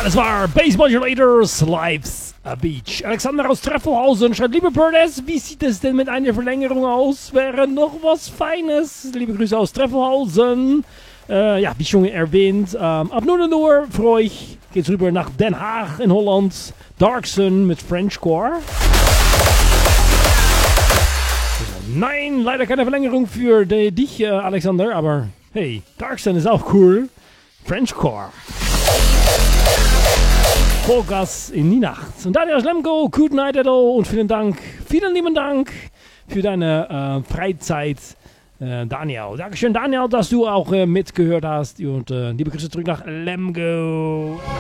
Das war Bass Modulators Lives a Beach. Alexander aus Treffelhausen schreibt, liebe Birdess, wie sieht es denn mit einer Verlängerung aus? Wäre noch was Feines? Liebe Grüße aus Treffelhausen. Ja, wie schon erwähnt, ab 0 Uhr für euch geht's rüber nach Den Haag in Holland. Darkson mit Frenchcore. Nein, leider keine Verlängerung für dich, Alexander, aber hey, Darkson ist auch cool. Frenchcore. Vollgas in die Nacht. Und Daniel Schlemko, Good Night Edo und vielen lieben Dank für deine Freizeit, Daniel. Dankeschön, Daniel, dass du auch mitgehört hast und liebe Grüße zurück nach Lemgo.